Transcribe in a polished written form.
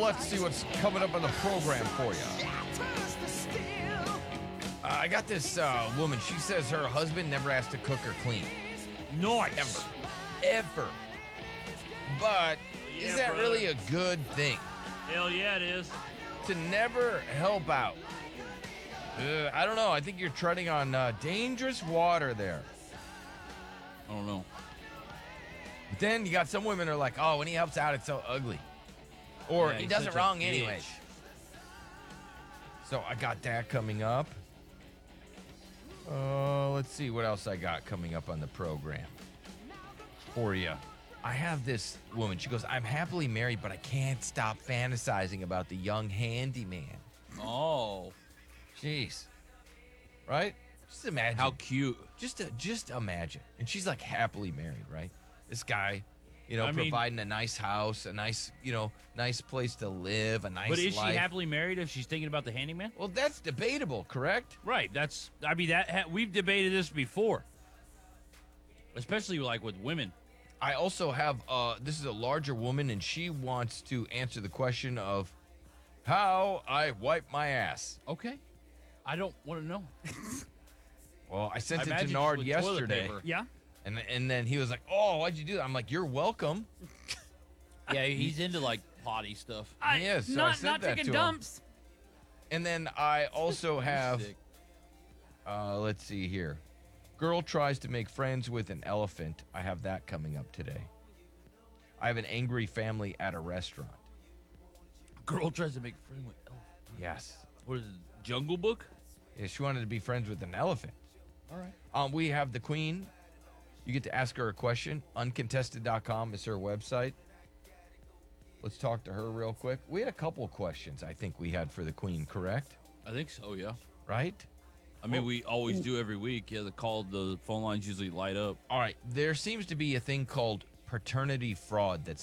let's see what's coming up on the program for you. I got this woman. She says her husband never has to cook or clean. Nice. Ever. But is that brother. really a good thing? Hell yeah, it is. To never help out. I don't know. I think you're treading on dangerous water there. I don't know. But then you got some women who are like, oh, when he helps out, it's so ugly. Or Yeah, he he's does such it a wrong bitch. anyways. So I got that coming up. Let's see what else I got coming up on the program for you. I have this woman. She goes, I'm happily married, but I can't stop fantasizing about the young handyman. Oh, Jeez. Right? Just imagine. how cute. Just imagine. And she's like happily married, right? This guy, I mean- providing a nice house, a nice, nice place to live, a nice But is life. she happily married if she's thinking about the handyman? Well, that's debatable, correct? Right. We've debated this before, especially like with women. I also have, this is a larger woman, and she wants to answer the question of how I wipe my ass. Okay. I don't want to know. Well, I sent it to imagine Nard with toilet yesterday, paper. Yeah. and then he was like, oh, why'd you do that? I'm like, you're welcome. Yeah, he's into like potty stuff. Yeah, so I sent not that taking to him. dumps. And then I also have, Sick. let's see here. Girl tries to make friends with an elephant. I have that coming up today. I have an angry family at a restaurant. Girl tries to make a friend with elephant. Yes. What is it? Jungle Book? Yeah, she wanted to be friends with an elephant. All right. We have the queen. You get to ask her a question. Uncontested.com is her website. Let's talk to her real quick. We had a couple of questions I think we had for the queen, correct? I think so. Yeah. Right? I mean, we always do every week. Yeah, the phone lines usually light up. All right. There seems to be a thing called paternity fraud that's